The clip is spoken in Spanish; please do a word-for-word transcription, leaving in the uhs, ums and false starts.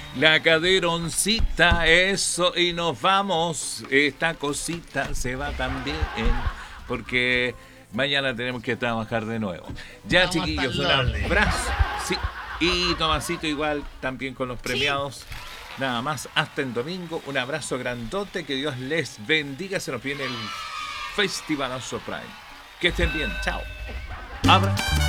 La caderoncita, eso, y nos vamos. Esta cosita se va también, porque mañana tenemos que trabajar de nuevo. Ya, Vamos chiquillos, un hasta el doble. abrazo. Sí, y Tomasito igual también con los premiados. Nada más, hasta el domingo. Un abrazo grandote, que Dios les bendiga. Se nos viene el Festivalazo Prime. Que estén bien, chao. Abra.